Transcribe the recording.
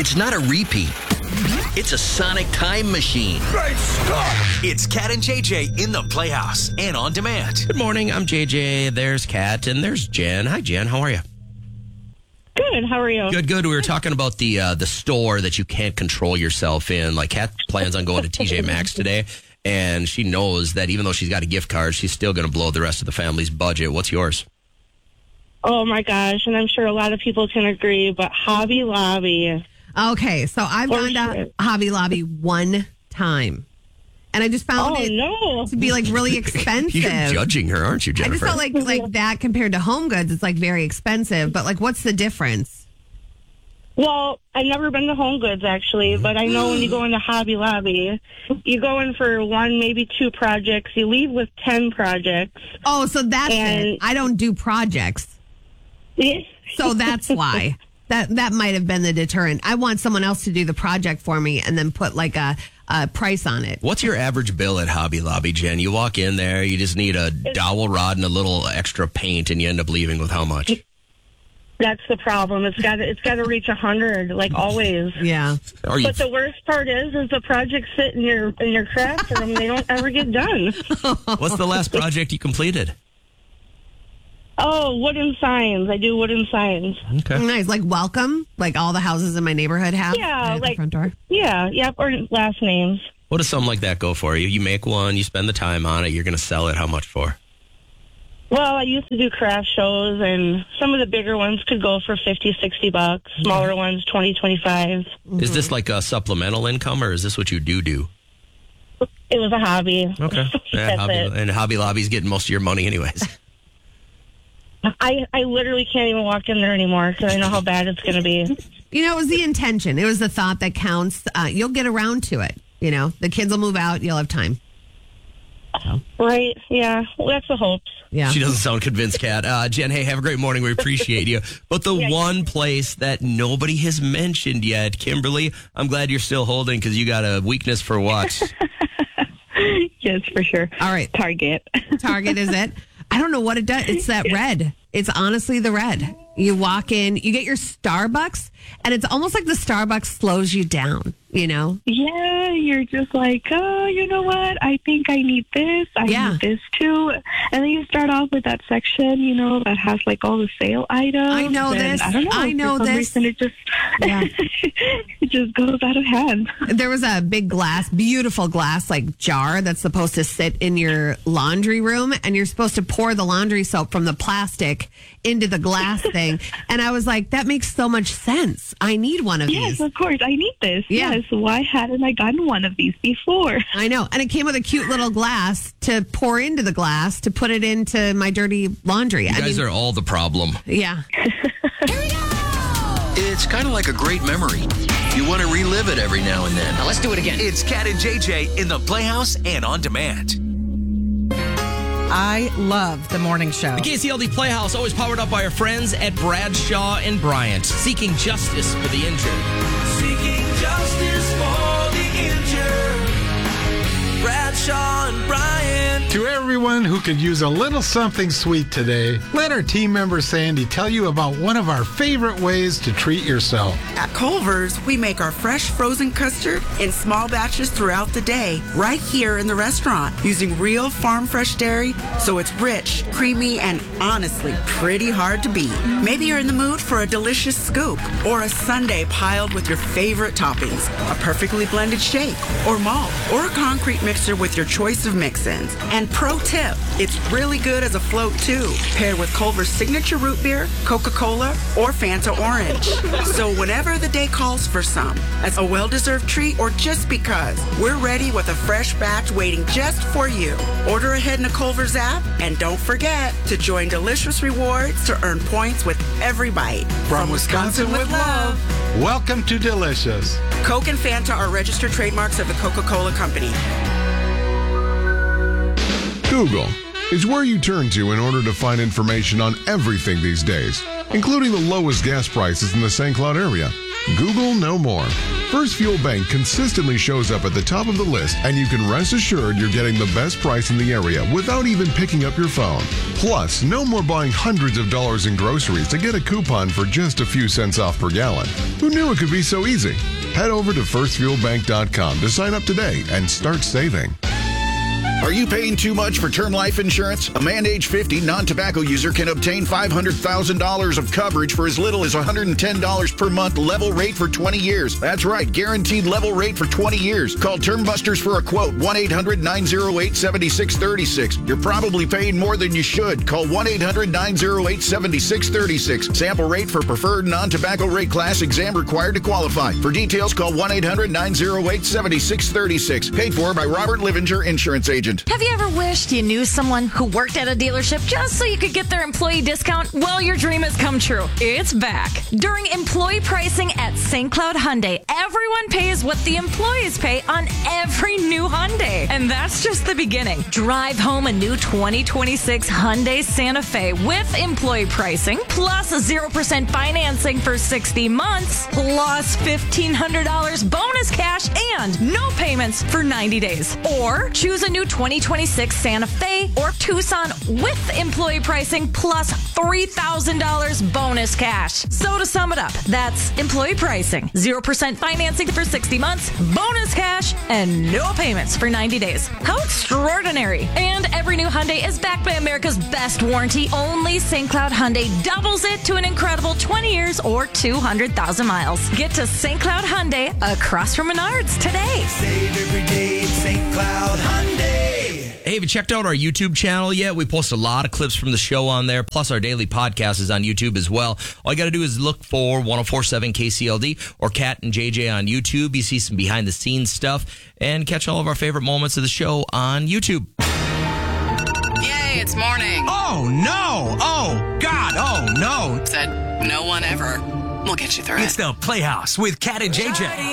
It's not a repeat. It's a sonic time machine. Great Scott! It's Cat and JJ in the Playhouse and on demand. Good morning. I'm JJ. There's Kat, and there's Jen. Hi, Jen. How are you? Good. How are you? Good. We were talking about the store that you can't control yourself in. Like, Kat plans on going to TJ Maxx today, and she knows that even though she's got a gift card, she's still going to blow the rest of the family's budget. What's yours? Oh, my gosh. And I'm sure a lot of people can agree, but Hobby Lobby. Okay, so I've gone to Hobby Lobby one time, and I just found it to be like really expensive. You're judging her, aren't you, Jennifer? I just felt like that compared to Home Goods, it's like very expensive. But like, what's the difference? Well, I've never been to Home Goods actually, but I know when you go into Hobby Lobby, you go in for one, maybe two projects. You leave with 10 projects. Oh, so that's it. I don't do projects, so that's why. That might have been the deterrent. I want someone else to do the project for me and then put like a price on it. What's your average bill at Hobby Lobby, Jen? You walk in there, you just need a dowel rod and a little extra paint, and you end up leaving with how much? That's the problem. It's got to reach 100, like always. Yeah. But the worst part is the projects sit in your craft room. They don't ever get done. What's the last project you completed? Oh, wooden signs. I do wooden signs. Okay. Nice. Like welcome? Like all the houses in my neighborhood have? Yeah. Like the front door? Yeah. Yep. Or last names. What does something like that go for you? You make one, you spend the time on it, you're going to sell it. How much for? Well, I used to do craft shows, and some of the bigger ones could go for $50, $60. Smaller ones, $20, $25. Mm-hmm. Is this like a supplemental income, or is this what you do? It was a hobby. Okay. And Hobby Lobby's getting most of your money anyways. I literally can't even walk in there anymore because I know how bad it's going to be. You know, it was the intention. It was the thought that counts. You'll get around to it. You know, the kids will move out. You'll have time. So. Right. Yeah. Well, that's the hopes. Yeah. She doesn't sound convinced, Kat. Jen, hey, have a great morning. We appreciate you. But the one place that nobody has mentioned yet, Kimberly, I'm glad you're still holding because you got a weakness for what? Yes, for sure. All right. Target is it? I don't know what it does. It's that red. It's honestly the red. You walk in, you get your Starbucks, and it's almost like the Starbucks slows you down, you know? Yeah, you're just like, oh, you know what? I think I need this. I need this too. And then you start off with that section, you know, that has like all the sale items. I know this. I don't know. I know for some this. reason, it just goes out of hand. There was a big glass, beautiful glass, like jar that's supposed to sit in your laundry room, and you're supposed to pour the laundry soap from the plastic into the glass thing. And I was like, that makes so much sense. I need one of these. Yes, of course. I need this. Yeah. Yes. Why hadn't I gotten one of these before? I know. And it came with a cute little glass to pour into the glass to put it into my dirty laundry. You guys are all the problem. Yeah. It's kind of like a great memory. You want to relive it every now and then. Now let's do it again. It's Cat and JJ in the Playhouse and on demand. I love the morning show. The KCLD Playhouse, always powered up by our friends at Bradshaw and Bryant, seeking justice for the injured. Seeking justice for the injured. Bradshaw and Bryant. To everyone who could use a little something sweet today, let our team member Sandy tell you about one of our favorite ways to treat yourself. At Culver's, we make our fresh frozen custard in small batches throughout the day, right here in the restaurant, using real farm fresh dairy, so it's rich, creamy, and honestly pretty hard to beat. Maybe you're in the mood for a delicious scoop or a sundae piled with your favorite toppings, a perfectly blended shake or malt, or a concrete mixer with your choice of mix-ins. And pro tip, it's really good as a float too, paired with Culver's signature root beer, Coca-Cola, or Fanta Orange. So whenever the day calls for some, as a well-deserved treat or just because, we're ready with a fresh batch waiting just for you. Order ahead in the Culver's app, and don't forget to join Delicious Rewards to earn points with every bite. From Wisconsin with love, welcome to Delicious. Coke and Fanta are registered trademarks of the Coca-Cola Company. Google is where you turn to in order to find information on everything these days. including the lowest gas prices in the St. Cloud area. Google no more. First Fuel Bank consistently shows up at the top of the list, and you can rest assured you're getting the best price in the area without even picking up your phone. Plus, no more buying hundreds of dollars in groceries to get a coupon for just a few cents off per gallon. Who knew it could be so easy? Head over to firstfuelbank.com to sign up today and start saving. Are you paying too much for term life insurance? A man age 50 non-tobacco user can obtain $500,000 of coverage for as little as $110 per month, level rate for 20 years. That's right, guaranteed level rate for 20 years. Call Term Busters for a quote, 1-800-908-7636. You're probably paying more than you should. Call 1-800-908-7636. Sample rate for preferred non-tobacco rate class, exam required to qualify. For details, call 1-800-908-7636. Paid for by Robert Livinger, Insurance Agent. Have you ever wished you knew someone who worked at a dealership just so you could get their employee discount? Well, your dream has come true. It's back. During employee pricing at St. Cloud Hyundai, everyone pays what the employees pay on every new Hyundai. And that's just the beginning. Drive home a new 2026 Hyundai Santa Fe with employee pricing, plus 0% financing for 60 months, plus $1,500 bonus cash and no payments for 90 days. Or choose a new 2026 Santa Fe or Tucson with employee pricing plus $3,000 bonus cash. So to sum it up, that's employee pricing, 0% financing for 60 months, bonus cash, and no payments for 90 days. How extraordinary. And every new Hyundai is backed by America's best warranty. Only St. Cloud Hyundai doubles it to an incredible 20 years or 200,000 miles. Get to St. Cloud Hyundai across from Menards today. Save every day at St. Cloud Hyundai. Hey, have you checked out our YouTube channel yet? We post a lot of clips from the show on there, plus our daily podcast is on YouTube as well. All you got to do is look for 104.7 KCLD or Cat and JJ on YouTube. You see some behind-the-scenes stuff and catch all of our favorite moments of the show on YouTube. Yay, it's morning. Oh, no. Oh, God. Oh, no. Said no one ever. We'll get you through It's the Playhouse with Cat and JJ.